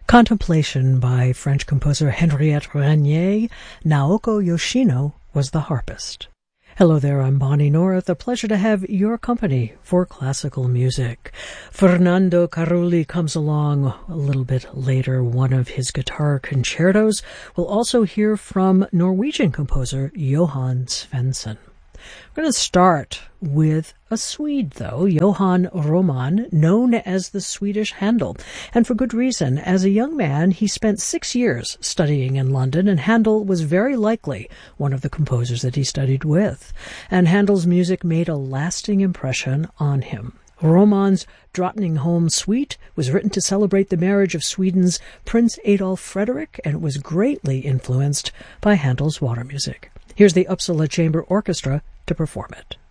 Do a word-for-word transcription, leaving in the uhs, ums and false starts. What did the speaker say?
Contemplation by French composer Henriette Regnier. Naoko Yoshino was the harpist. Hello there, I'm Bonnie North. A pleasure to have your company for classical music. Fernando Carulli comes along a little bit later, one of his guitar concertos. We'll also hear from Norwegian composer Johan Svensson. We're going to start with a Swede, though, Johan Roman, known as the Swedish Handel. And for good reason. As a young man, he spent six years studying in London, and Handel was very likely one of the composers that he studied with. And Handel's music made a lasting impression on him. Roman's Drottningholm Suite was written to celebrate the marriage of Sweden's Prince Adolf Frederick, and it was greatly influenced by Handel's water music. Here's the Uppsala Chamber Orchestra to perform it.